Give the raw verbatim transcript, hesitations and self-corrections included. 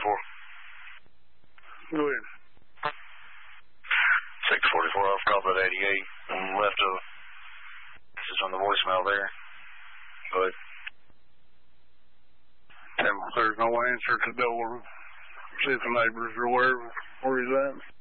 forty-four. Go ahead. six forty-four off, call that eighty-eight. And left a message on the voicemail there. Go ahead. Tell him there's no answer to the door. See if the neighbors are aware of where he's at.